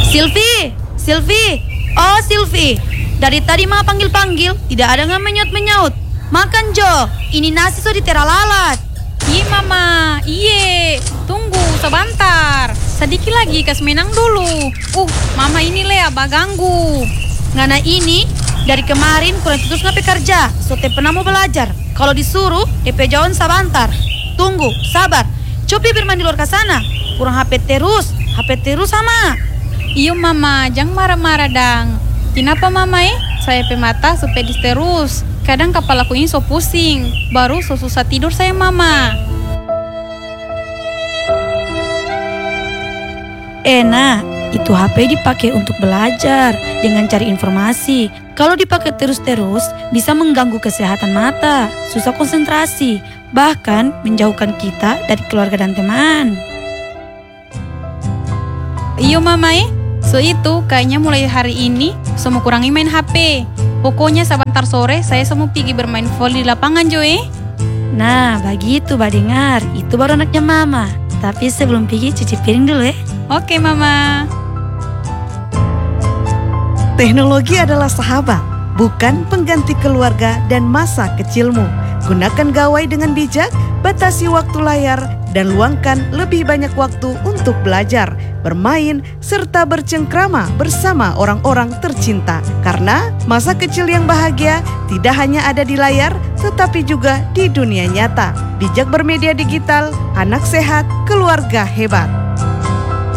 Silvi, Silvi, oh Silvi. Dari tadi mah panggil-panggil, tidak ada yang menyut-menyut. Makan Jo, ini nasi sudah teralalat. Iya mama, iye. Tunggu sebentar. Sedikit lagi kas menang dulu. Mama ini Lea ganggu. Ngana ini, dari kemarin kurang terus ngapain kerja. Sote pernah mau belajar. Kalau disuruh, DP jauhan sebentar. Tunggu, sabar. Coba bermain di luar ke sana. Kurang HP terus sama. Iyo mama, jangan marah-marah dang. Kenapa mama Saya mata supedis terus. Kadang kepalaku ini so pusing. Baru so susah tidur saya mama. Nah, itu HP dipakai untuk belajar dengan cari informasi. Kalau dipakai terus-terus, bisa mengganggu kesehatan mata, susah konsentrasi, bahkan menjauhkan kita dari keluarga dan teman. Iyo mama So itu kayaknya mulai hari ini semua kurangi main HP. Pokoknya sebentar sore saya semua pergi bermain volley di lapangan Joe. Nah begitu dengar. Itu baru anaknya mama. Tapi sebelum pergi cuci piring dulu Oke mama. Teknologi adalah sahabat, bukan pengganti keluarga dan masa kecilmu. Gunakan gawai dengan bijak, batasi waktu layar, dan luangkan lebih banyak waktu untuk belajar, bermain, serta bercengkrama bersama orang-orang tercinta. Karena masa kecil yang bahagia tidak hanya ada di layar, tetapi juga di dunia nyata. Bijak bermedia digital, anak sehat, keluarga hebat.